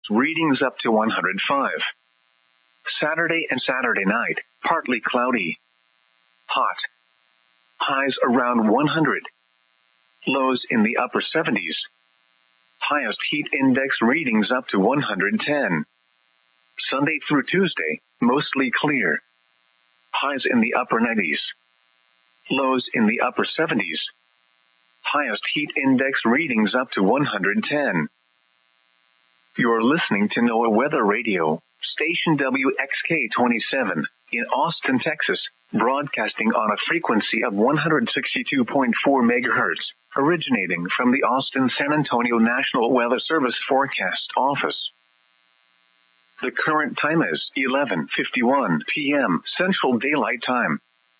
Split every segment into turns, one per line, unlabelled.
readings up to 105. Saturday and Saturday night, partly cloudy. Hot. Highs around 100. Lows in the upper 70s. Highest heat index readings up to 110. Sunday through Tuesday, mostly clear. Highs in the upper 90s. Lows in the upper 70s. Highest heat index readings up to 110. You're listening to NOAA Weather Radio, station WXK-27, in Austin, Texas, broadcasting on a frequency of 162.4 MHz, originating from the Austin-San Antonio National Weather Service Forecast Office. The current time is 11:51 p.m. Central Daylight Time.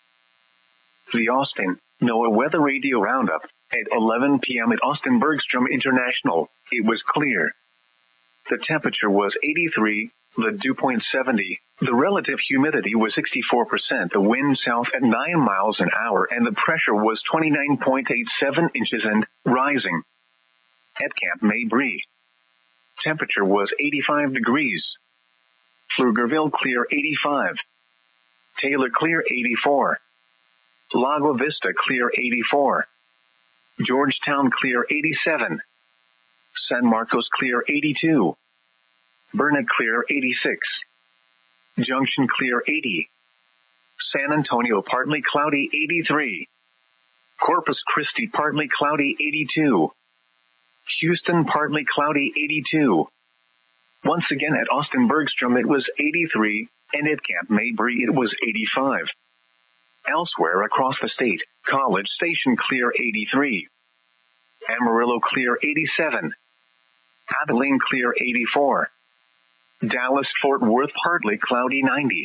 The Austin NOAA Weather Radio Roundup. At 11 p.m. at Austin Bergstrom International, it was clear. The temperature was 83, the dew point 70, the relative humidity was 64%, the wind south at 9 miles an hour, and the pressure was 29.87 inches and rising. At Camp Mabry, temperature was 85 degrees. Pflugerville clear 85. Taylor clear 84. Lago Vista clear 84. Georgetown clear 87. San Marcos clear 82. Burnet clear 86. Junction clear 80. San Antonio partly cloudy 83. Corpus Christi partly cloudy 82. Houston partly cloudy 82. Once again at Austin Bergstrom it was 83, and at Camp Mabry it was 85. Elsewhere across the state, College Station clear 83. Amarillo clear 87. Abilene clear 84. Dallas-Fort Worth partly cloudy 90.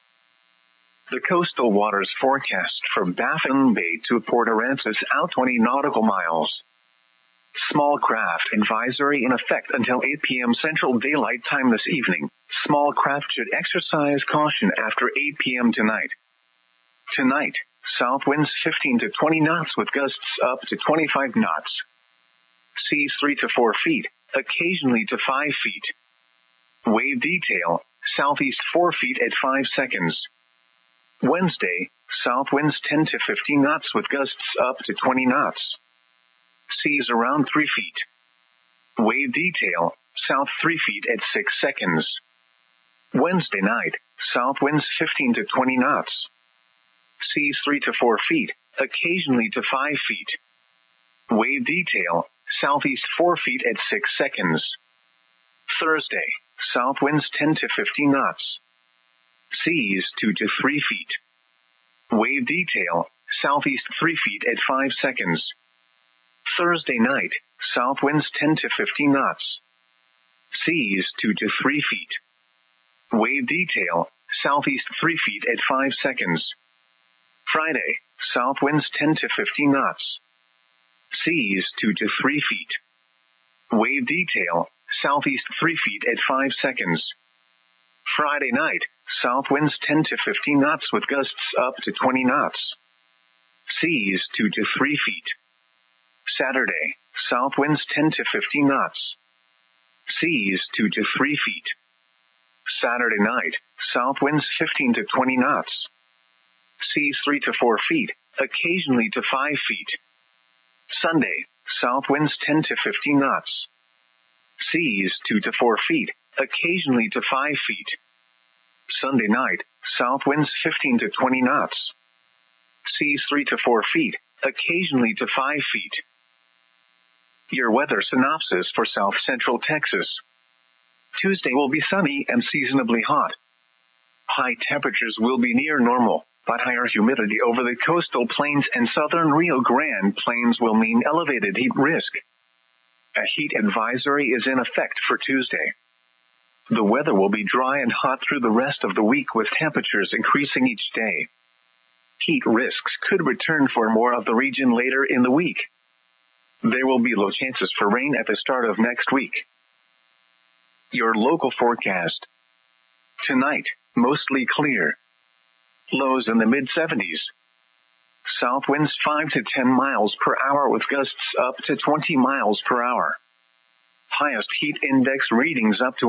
The coastal waters forecast from Baffin Bay to Port Aransas out 20 nautical miles. Small craft advisory in effect until 8 p.m. Central Daylight Time this evening. Small craft should exercise caution after 8 p.m. tonight. Tonight, south winds 15 to 20 knots with gusts up to 25 knots. Seas 3 to 4 feet, occasionally to 5 feet. Wave detail, southeast 4 feet at 5 seconds. Wednesday, south winds 10 to 15 knots with gusts up to 20 knots. Seas around 3 feet. Wave detail, south 3 feet at 6 seconds. Wednesday night, south winds 15 to 20 knots. Seas 3 to 4 feet, occasionally to 5 feet. Wave detail, southeast 4 feet at 6 seconds. Thursday, south winds 10 to 15 knots. Seas 2 to 3 feet. Wave detail, southeast 3 feet at 5 seconds. Thursday night, south winds 10 to 15 knots. Seas 2 to 3 feet. Wave detail, southeast 3 feet at 5 seconds. Friday, south winds 10 to 15 knots. Seas 2 to 3 feet. Wave detail, southeast 3 feet at 5 seconds. Friday night, south winds 10 to 15 knots with gusts up to 20 knots. Seas 2 to 3 feet. Saturday, south winds 10 to 15 knots. Seas 2 to 3 feet. Saturday night, south winds 15 to 20 knots. Seas 3 to 4 feet, occasionally to 5 feet. Sunday, south winds 10 to 15 knots. Seas 2 to 4 feet, occasionally to 5 feet. Sunday night, south winds 15 to 20 knots. Seas 3 to 4 feet, occasionally to 5 feet. Your weather synopsis for South Central Texas. Tuesday will be sunny and seasonably hot. High temperatures will be near normal, but higher humidity over the coastal plains and southern Rio Grande plains will mean elevated heat risk. A heat advisory is in effect for Tuesday. The weather will be dry and hot through the rest of the week with temperatures increasing each day. Heat risks could return for more of the region later in the week. There will be low chances for rain at the start of next week. Your local forecast. Tonight, mostly clear. Lows in the mid-70s. South winds 5 to 10 miles per hour with gusts up to 20 miles per hour. Highest heat index readings up to